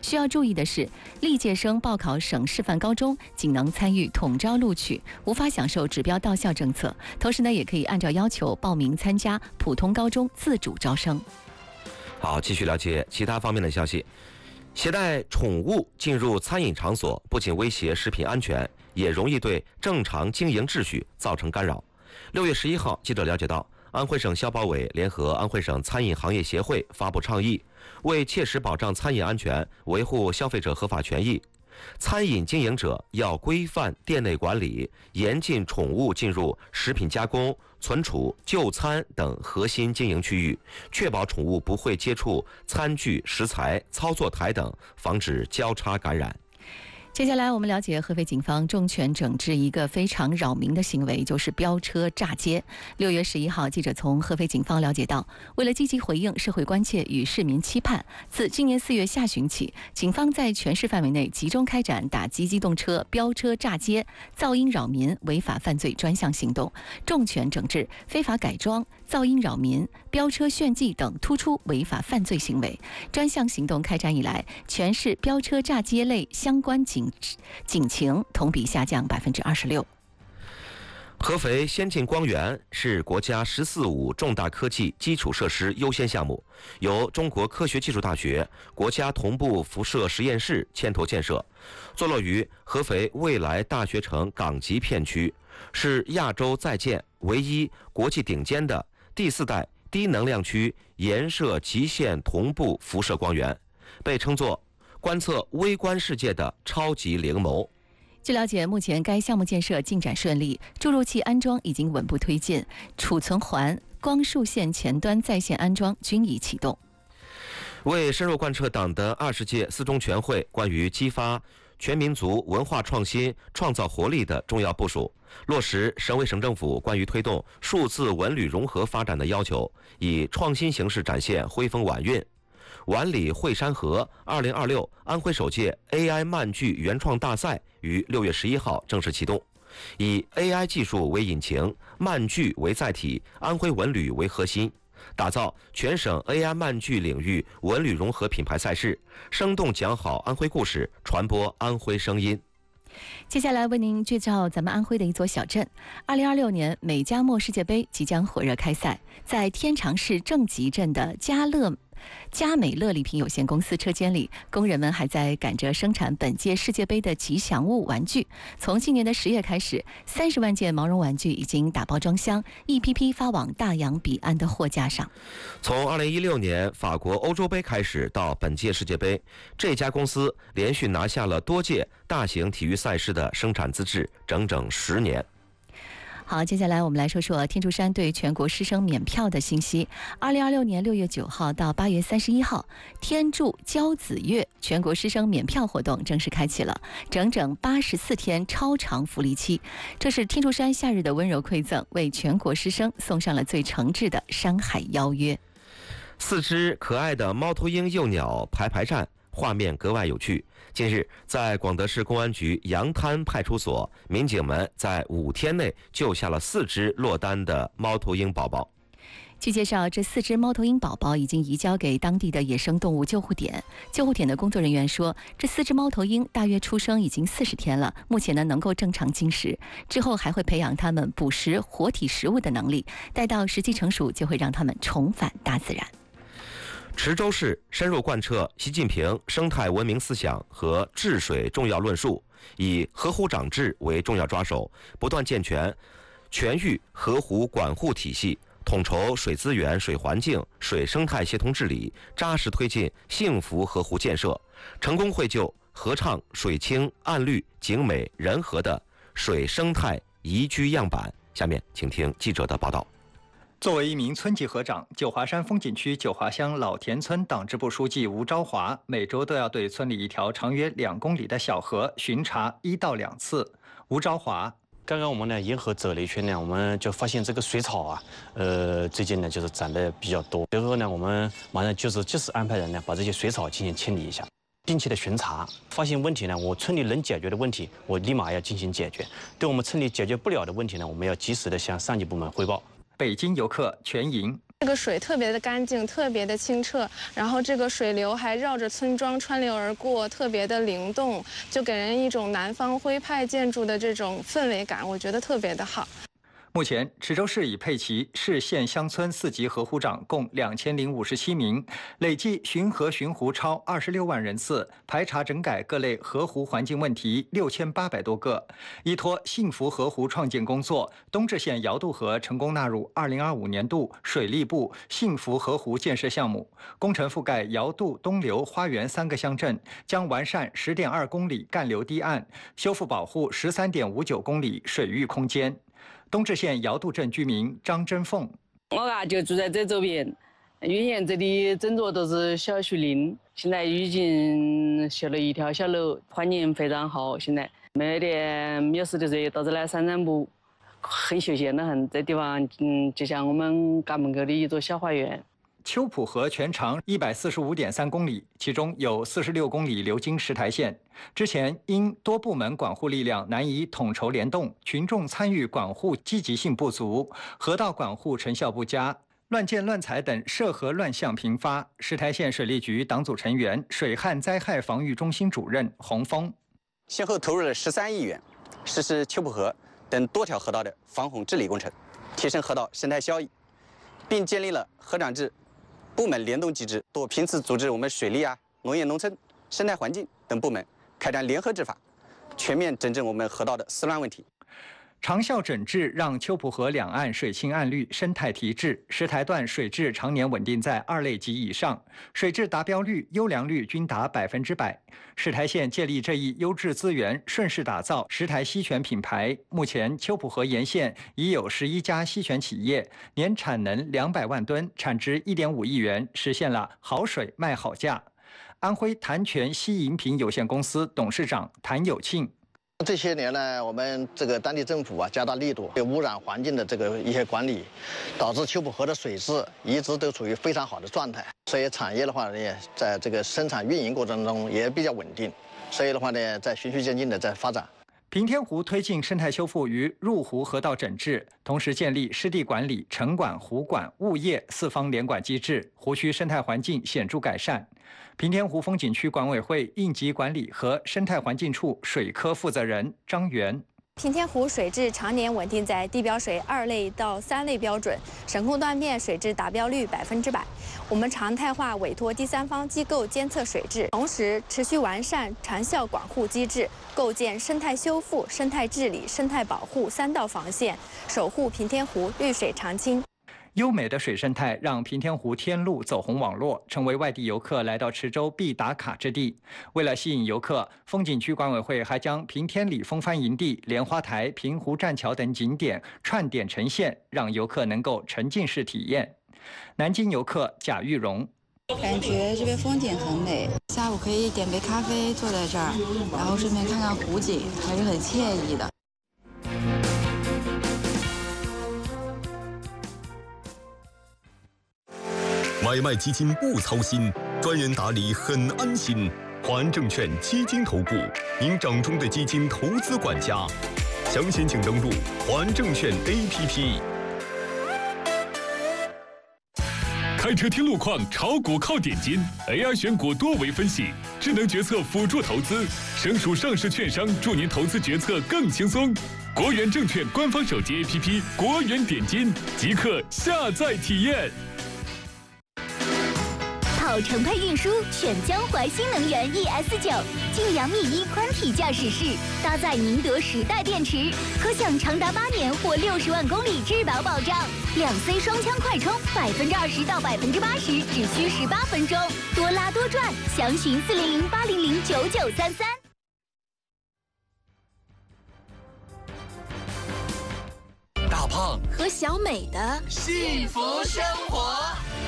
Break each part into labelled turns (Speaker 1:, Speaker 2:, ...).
Speaker 1: 需要注意的是，历届生报考省示范高中仅能参与统招录取，无法享受指标到校政策。同时呢，也可以按照要求报名参加普通高中自主招生。
Speaker 2: 好，继续了解其他方面的消息。携带宠物进入餐饮场所，不仅威胁食品安全，也容易对正常经营秩序造成干扰。6月11号，记者了解到，安徽省消保委联合安徽省餐饮行业协会发布倡议，为切实保障餐饮安全，维护消费者合法权益，餐饮经营者要规范店内管理，严禁宠物进入食品加工、存储、就餐等核心经营区域，确保宠物不会接触餐具、食材、操作台等，防止交叉感染。
Speaker 1: 接下来我们了解合肥警方重拳整治一个非常扰民的行为，就是飙车炸街。6月11号，记者从合肥警方了解到，为了积极回应社会关切与市民期盼，自今年4月下旬起，警方在全市范围内集中开展打击机动车飙车炸街、噪音扰民违法犯罪专项行动，重拳整治非法改装、噪音扰民、飙车炫技等突出违法犯罪行为。专项行动开展以来，全市飙车炸街类相关警情同比下降26%。
Speaker 2: 合肥先进光源是国家“十四五”重大科技基础设施优先项目，由中国科学技术大学、国家同步辐射实验室牵头建设，坐落于合肥未来大学城港级片区，是亚洲在建唯一国际顶尖的第4代低能量区颜射极限同步辐射光源，被称作观测微观世界的超级灵眸。
Speaker 1: 据了解，目前该项目建设进展顺利，注入器安装已经稳步推进，储存环、光束线前端在线安装均已启动。
Speaker 2: 为深入贯彻党的20届4中全会关于激发全民族文化创新、创造活力的重要部署，落实省委省政府关于推动数字文旅融合发展的要求，以创新形式展现徽风晚运。碗里会山河2026安徽首届 AI 漫剧原创大赛于6月11号正式启动，以 AI 技术为引擎，漫剧为载体，安徽文旅为核心，打造全省 AI 漫剧领域文旅融合品牌赛事，生动讲好安徽故事，传播安徽声音。
Speaker 1: 接下来为您介绍咱们安徽的一座小镇。2026年美加墨世界杯即将火热开赛，在天长市正集镇的佳美乐礼品有限公司车间里，工人们还在赶着生产本届世界杯的吉祥物玩具。从今年的10月开始，30万件毛绒玩具已经打包装箱，一批批发往大洋彼岸的货架上。
Speaker 2: 从2016年法国欧洲杯开始到本届世界杯，这家公司连续拿下了多届大型体育赛事的生产资质，整整10年。
Speaker 1: 好，接下来我们来说说天柱山对全国师生免票的信息。2026年6月9号到8月31号，天柱交子月全国师生免票活动正式开启了，整整84天超长福利期。这是天柱山夏日的温柔馈赠，为全国师生送上了最诚挚的山海邀约。
Speaker 2: 4只可爱的猫头鹰幼鸟排站，画面格外有趣。近日，在广德市公安局杨滩派出所，民警们在5天内救下了4只落单的猫头鹰宝宝。
Speaker 1: 据介绍，这4只猫头鹰宝宝已经移交给当地的野生动物救护点。救护点的工作人员说，这4只猫头鹰大约出生已经40天了，目前呢能够正常进食，之后还会培养它们捕食活体食物的能力，待到时机成熟，就会让它们重返大自然。
Speaker 2: 池州市深入贯彻习近平生态文明思想和治水重要论述，以河湖长治为重要抓手，不断健全全域河湖管护体系，统筹水资源、水环境、水生态协同治理，扎实推进幸福河湖建设，成功绘就河畅、水清、岸绿、景美、人和的水生态宜居样板。下面请听记者的报道。
Speaker 3: 作为一名村级河长，九华山风景区九华乡老田村党支部书记吴昭华每周都要对村里一条长约2公里的小河巡查1到2次。吴昭华：
Speaker 4: 刚刚我们呢沿河走了一圈呢，我们就发现这个水草啊，最近呢就是长得比较多。最后呢，我们马上就是安排人呢把这些水草进行清理一下。定期的巡查，发现问题呢，我村里能解决的问题，我立马要进行解决。对我们村里解决不了的问题呢，我们要及时的向上级部门汇报。
Speaker 3: 北京游客全营
Speaker 5: 这个水特别的干净，特别的清澈，然后这个水流还绕着村庄穿流而过，特别的灵动，就给人一种南方徽派建筑的这种氛围感，我觉得特别的好。
Speaker 3: 目前，池州市已配齐市县乡村4级河湖长共2057名，累计巡河巡湖超26万人次，排查整改各类河湖环境问题6800多个。依托幸福河湖创建工作，东至县瑶渡河成功纳入2025年度水利部幸福河湖建设项目，工程覆盖瑶渡、东流、花园3个乡镇，将完善10.2公里干流堤岸，修复保护13.59公里水域空间。东至县瑶渡镇居民张真凤，
Speaker 6: 我就住在这周边，原先这里整座都是小树林，现在已经修了一条小路，环境非常好。现在每天有事的时候到这来散散步，很休闲的很。这地方就像我们家门口的一座小花园。
Speaker 3: 秋浦河全长145.3公里，其中有46公里流经石台县。之前因多部门管护力量难以统筹联动，群众参与管护积极性不足，河道管护成效不佳，乱建乱踩等涉河乱象频发。石台县水利局党组成员、水旱灾害防御中心主任洪峰，
Speaker 7: 先后投入了13亿元，实施秋浦河等多条河道的防洪治理工程，提升河道生态效益，并建立了河长制部门联动机制，多频次组织我们水利农业农村、生态环境等部门开展联合执法，全面整正我们河道的丝乱问题。
Speaker 3: 长效整治让秋浦河两岸水清岸绿、生态提质，石台段水质常年稳定在2类及以上，水质达标率、优良率均达100%。石台县借力这一优质资源，顺势打造石台溪泉品牌。目前，秋浦河沿线已有11家溪泉企业，年产能200万吨，产值1.5亿元，实现了好水卖好价。安徽潭泉溪饮品有限公司董事长谭有庆。
Speaker 8: 这些年呢，我们这个当地政府加大力度对污染环境的这个一些管理，导致秋浦河的水质一直都处于非常好的状态。所以产业的话呢，在这个生产运营过程中也比较稳定。所以的话呢，在循序渐进的在发展。
Speaker 3: 平天湖推进生态修复与入湖河道整治，同时建立湿地管理、城管、湖管、物业4方联管机制，湖区生态环境显著改善。平天湖风景区管委会应急管理和生态环境处水科负责人张元。
Speaker 9: 平天湖水质常年稳定在地表水2类到3类标准，省控断面水质达标率100%。我们常态化委托第三方机构监测水质，同时持续完善长效管护机制，构建生态修复、生态治理、生态保护3道防线，守护平天湖绿水长青。
Speaker 3: 优美的水生态让平天湖天路走红网络，成为外地游客来到池州必打卡之地。为了吸引游客，风景区管委会还将平天里风帆营地、莲花台、平湖栈桥等景点串点呈现，让游客能够沉浸式体验。南京游客贾玉荣。
Speaker 10: 感觉这边风景很美，下午可以点杯咖啡坐在这儿，然后顺便看看湖景，还是很惬意的。
Speaker 11: 买卖基金不操心，专人打理很安心。华安证券基金投顾，您掌中的基金投资管家。详情请登录华安证券 APP。
Speaker 12: 开车听路况，炒股靠点金 ，AR 选股多维分析，智能决策辅助投资，省属上市券商助您投资决策更轻松。国元证券官方手机 APP 国元点金，即刻下载体验。
Speaker 13: 跑程配运输选江淮新能源 ES9， 晋阳密1宽体驾驶室，搭载宁德时代电池，可享长达8年或60万公里质保障。2C 双枪快充，20%到80%，只需18分钟，多拉多赚。详询400-800-9933。
Speaker 14: 大胖
Speaker 15: 和小美的
Speaker 14: 幸福生活。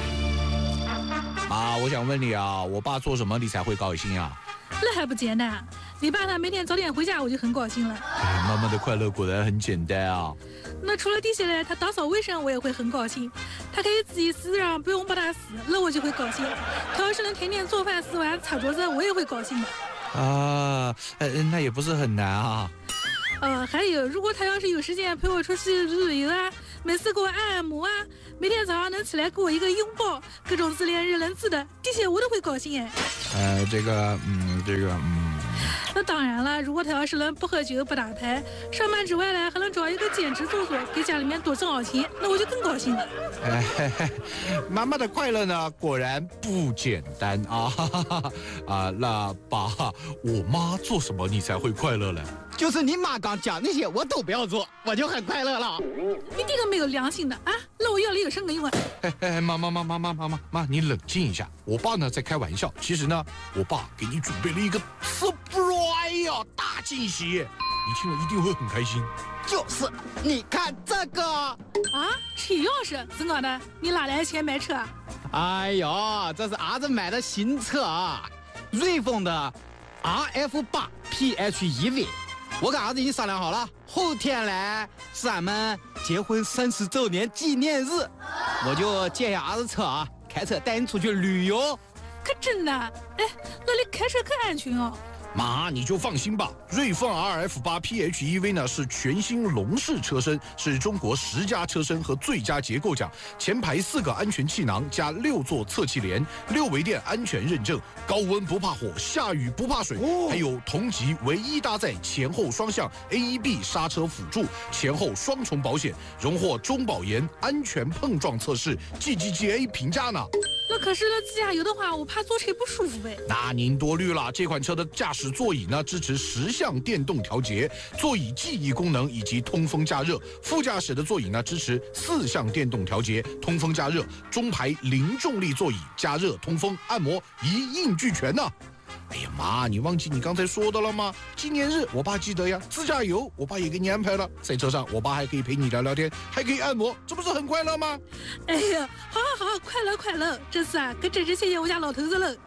Speaker 16: 我想问你啊，我爸做什么你才会高兴啊？
Speaker 17: 那还不简单，你爸他每天早点回家，我就很高兴了。
Speaker 16: 妈妈的快乐果然很简单啊。
Speaker 17: 那除了这些呢，他打扫卫生我也会很高兴，他可以自己洗澡，不用帮他洗，那我就会高兴。他要是能天天做饭、洗碗、擦桌子，我也会高兴的。
Speaker 16: 那也不是很难啊。
Speaker 17: 还有，如果他要是有时间陪我出去旅游啊， 每次给我按摩啊，每天早上能起来给我一个拥抱，各种自恋日人字的，这些我都会高兴哎。那当然了，如果他要是能不喝酒不打牌，上班之外呢还能找一个兼职做做，给家里面多挣点钱，那我就更高兴了。
Speaker 16: 妈妈的快乐呢，果然不简单啊！那爸，我妈做什么你才会快乐呢？
Speaker 15: 就是你妈刚讲那些我都不要做，我就很快乐了。
Speaker 17: 你这个没有良心的啊！那我要了有什么用啊？
Speaker 16: 妈，你冷静一下。我爸呢在开玩笑，其实呢，我爸给你准备了一个 surprise 呀，大惊喜，你听了一定会很开心。
Speaker 15: 就是，你看这个啊，
Speaker 17: 车钥匙是我的，你哪来钱买车？
Speaker 15: 哎呦，这是儿子买的新车啊，瑞风的 RF8 PHEV。我跟儿子已经商量好了，后天来是俺们结婚30周年纪念日，我就借下儿子车啊，开车带你出去旅游。
Speaker 17: 可真的？哎，那里开车可安全哦。
Speaker 16: 妈，你就放心吧，锐凤 RF8 PHEV 呢是全新龙式车身，是中国10佳车身和最佳结构奖，前排4个安全气囊加6座侧气帘，6维电安全认证，高温不怕火，下雨不怕水，还有同级唯一搭载前后双向 AEB 刹车辅助，前后双重保险，荣获中保研安全碰撞测试 GGGA 评价呢。
Speaker 17: 那可是那自驾游的话，我怕坐车不舒服呗。
Speaker 16: 那您多虑了，这款车的驾驶座椅呢支持10项电动调节，座椅记忆功能以及通风加热。副驾驶的座椅呢支持4项电动调节，通风加热。中排零重力座椅，加热、通风、按摩一应俱全呢。哎呀妈，你忘记你刚才说的了吗？纪念日我爸记得呀，自驾游我爸也给你安排了，在车上我爸还可以陪你聊聊天，还可以按摩，这不是很快乐吗？
Speaker 17: 哎呀，好，快乐，这次啊可真是谢谢我家老头子了。